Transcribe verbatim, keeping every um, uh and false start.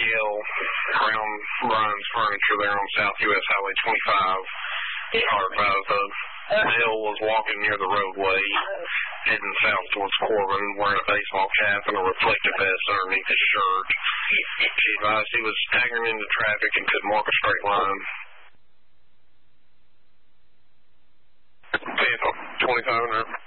yell around Ryan's Furniture there on South U S Highway twenty-five. Car advised the male was walking near the roadway, heading south towards Corbin, wearing a baseball cap and a reflective vest underneath his shirt. She advised he was staggering into traffic and couldn't walk a straight line. Vehicle twenty-five hundred.